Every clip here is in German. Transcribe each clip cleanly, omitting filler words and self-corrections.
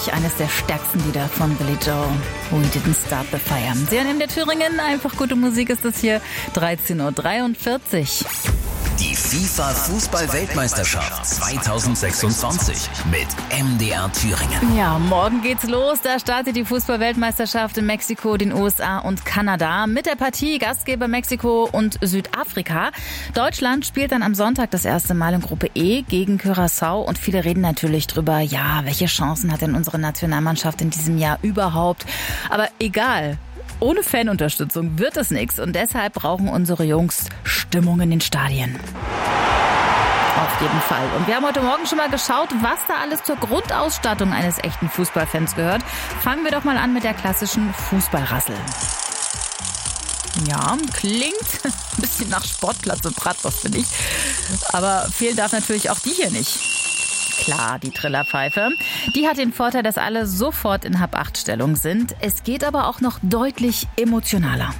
Eines der stärksten Lieder von Billy Joel, We Didn't Start the Fire. Sie hören MDR Thüringen, einfach gute Musik ist das hier, 13.43 Uhr. Die FIFA-Fußball-Weltmeisterschaft 2026 mit MDR Thüringen. Ja, morgen geht's los. Da startet die Fußball-Weltmeisterschaft in Mexiko, den USA und Kanada. Mit der Partie Gastgeber Mexiko und Südafrika. Deutschland spielt dann am Sonntag das erste Mal in Gruppe E gegen Curaçao. Und viele reden natürlich drüber, ja, welche Chancen hat denn unsere Nationalmannschaft in diesem Jahr überhaupt? Aber egal. Ohne Fanunterstützung wird es nichts und deshalb brauchen unsere Jungs Stimmung in den Stadien. Auf jeden Fall. Und wir haben heute Morgen schon mal geschaut, was da alles zur Grundausstattung eines echten Fußballfans gehört. Fangen wir doch mal an mit der klassischen Fußballrassel. Ja, klingt ein bisschen nach Sportplatz und Bratwurst, finde ich. Aber fehlen darf natürlich auch die hier nicht. Klar, die Trillerpfeife. Die hat den Vorteil, dass alle sofort in Hab-8-Stellung sind. Es geht aber auch noch deutlich emotionaler.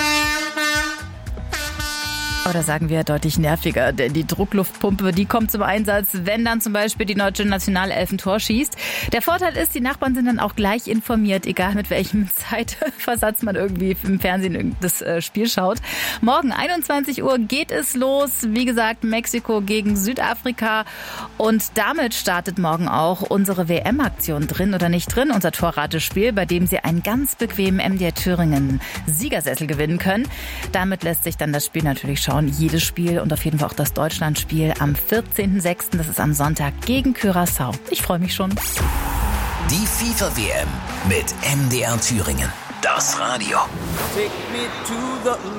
Oder sagen wir deutlich nerviger, denn die Druckluftpumpe, die kommt zum Einsatz, wenn dann zum Beispiel die deutsche Nationalelf ein Tor schießt. Der Vorteil ist, die Nachbarn sind dann auch gleich informiert, egal mit welchem Zeitversatz man irgendwie im Fernsehen das Spiel schaut. Morgen 21 Uhr geht es los. Wie gesagt, Mexiko gegen Südafrika. Und damit startet morgen auch unsere WM-Aktion drin oder nicht drin, unser Torratespiel, bei dem Sie einen ganz bequemen MDR Thüringen Siegersessel gewinnen können. Damit lässt sich dann das Spiel natürlich schauen. Jedes Spiel und auf jeden Fall auch das Deutschlandspiel am 14.06. Das ist am Sonntag gegen Curaçao. Ich freue mich schon. Die FIFA-WM mit MDR Thüringen. Das Radio.